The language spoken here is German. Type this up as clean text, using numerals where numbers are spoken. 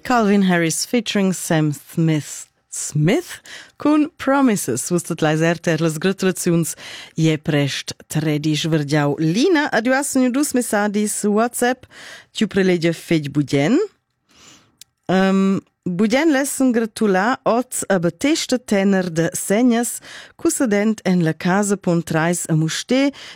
Calvin Harris featuring Sam Smith con Promises. Vustat laiser las gratulaziuns je prest 13 vergiau. Lina, aduassen dus messadis WhatsApp, tiu prelegia fetg budien. Budien lessen gratular oz a batesta tenor de segnas cussedent en la casa Pontrais a Musté